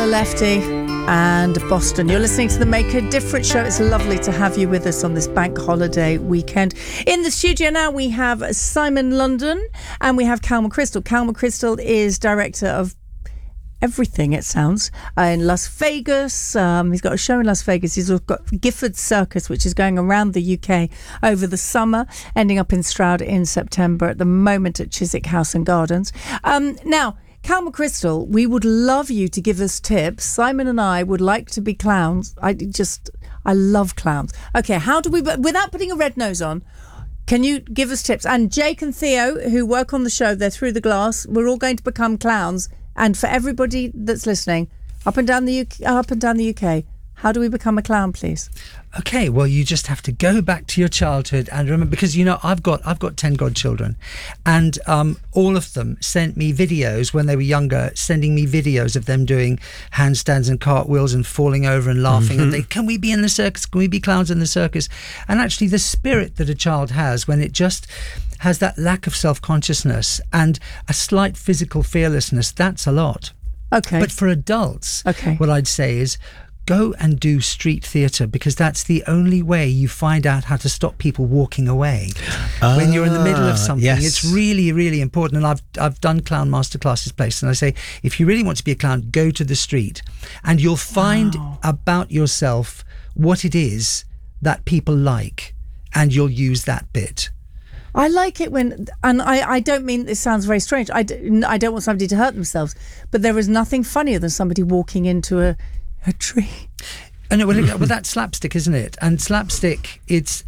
Nicola Lefty and Boston. You're listening to the Make a Difference show. It's lovely to have you with us on this bank holiday weekend. In the studio now we have Simon London and we have Cal McChrystal. Cal McChrystal is director of everything, it sounds, in Las Vegas. He's got a show in Las Vegas. He's got Gifford Circus, which is going around the UK over the summer, ending up in Stroud in September, at the moment at Chiswick House and Gardens. Now, Cal McChrystal, we would love you to give us tips. Simon and I would like to be clowns. I love clowns. Okay, how do we, without putting a red nose on, can you give us tips? And Jake and Theo, who work on the show, they're through the glass. We're all going to become clowns. And for everybody that's listening, up and down the UK, how do we become a clown, please? Okay, well, you just have to go back to your childhood and remember, because I've got 10 godchildren, and all of them sent me videos when they were younger, sending me videos of them doing handstands and cartwheels and falling over and laughing. Mm-hmm. And can we be in the circus? Can we be clowns in the circus? And actually, the spirit that a child has when it just has that lack of self-consciousness and a slight physical fearlessness, that's a lot. Okay. But for adults, what I'd say is, go and do street theatre, because that's the only way you find out how to stop people walking away when you're in the middle of something. Yes. It's really, really important. And I've done clown masterclasses placed, and I say, if you really want to be a clown, go to the street and you'll find about yourself what it is that people like, and you'll use that bit. I like it when, and I don't mean, this sounds very strange, I don't want somebody to hurt themselves, but there is nothing funnier than somebody walking into a tree. And well, that's slapstick, isn't it? And slapstick, it's,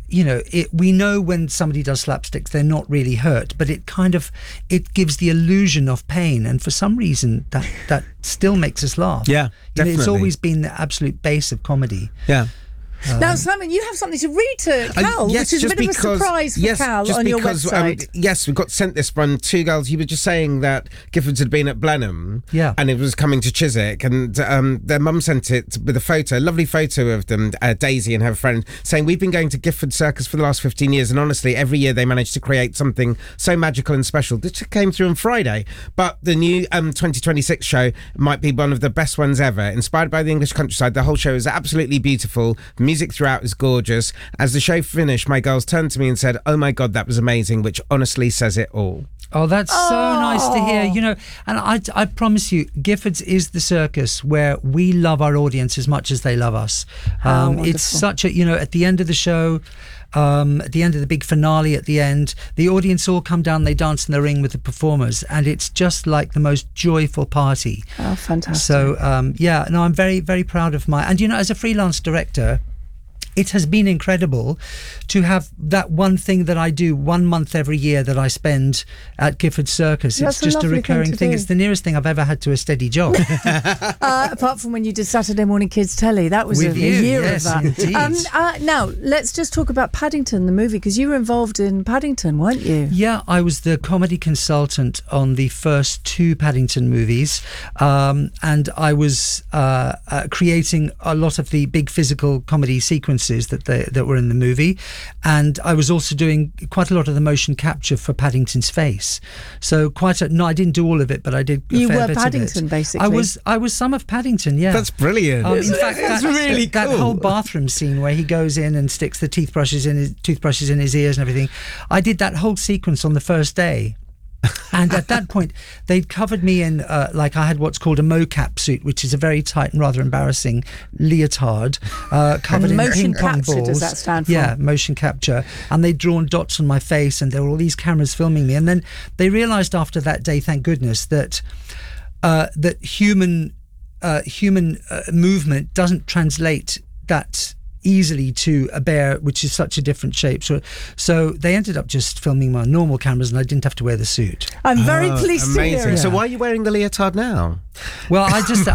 we know when somebody does slapstick, they're not really hurt, but it gives the illusion of pain. And for some reason, that still makes us laugh. Yeah, definitely. It's always been the absolute base of comedy. Yeah. Now, Simon, you have something to read to Cal, yes, which is a bit of a surprise for Cal on your website. Yes, we got sent this from two girls. You were just saying that Giffords had been at Blenheim, and it was coming to Chiswick, and their mum sent it with a lovely photo of them, Daisy and her friend, saying, we've been going to Gifford Circus for the last 15 years, and honestly, every year they manage to create something so magical and special. This came through on Friday, but the new 2026 show might be one of the best ones ever. Inspired by the English countryside, the whole show is absolutely beautiful. Music throughout is gorgeous. As the show finished, my girls turned to me and said, oh my God, that was amazing, which honestly says it all. Oh, that's so nice to hear, and I promise you, Giffords is the circus where we love our audience as much as they love us. It's such a, at the end of the show, at the end of the big finale at the end, the audience all come down, they dance in the ring with the performers, and it's just like the most joyful party. Oh, fantastic. So, I'm very, very proud of and as a freelance director, it has been incredible to have that one thing that I do 1 month every year that I spend at Gifford Circus. That's it's just a recurring thing. It's the nearest thing I've ever had to a steady job. Apart from when you did Saturday Morning Kids Telly, that was a year of that. Now, let's just talk about Paddington, the movie, because you were involved in Paddington, weren't you? Yeah, I was the comedy consultant on the first 2 Paddington movies, and I was creating a lot of the big physical comedy sequences that were in the movie, and I was also doing quite a lot of the motion capture for Paddington's face. So I didn't do all of it, but I did. You were Paddington, basically. I was some of Paddington. Yeah, that's brilliant. In fact, that's really cool. That whole bathroom scene where he goes in and sticks the toothbrushes in his ears and everything. I did that whole sequence on the first day. And at that point, they'd covered me in, I had what's called a mocap suit, which is a very tight and rather embarrassing leotard, covered in motion ping pong capture, balls. does that stand for? Yeah, motion capture. And they'd drawn dots on my face, and there were all these cameras filming me. And then they realised after that day, thank goodness, that human movement doesn't translate that easily to a bear, which is such a different shape. So they ended up just filming my normal cameras, and I didn't have to wear the suit. I'm very pleased to hear it. So why are you wearing the leotard now? Well, I just